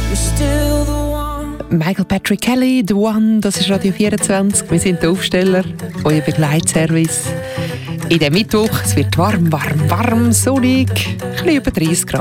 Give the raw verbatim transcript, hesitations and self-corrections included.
Michael Patrick Kelly, The One, das ist Radio vierundzwanzig. Wir sind der Aufsteller, euer Begleitservice. In dem Mittwoch, es wird warm, warm, warm, sonnig, ein bisschen über dreißig Grad.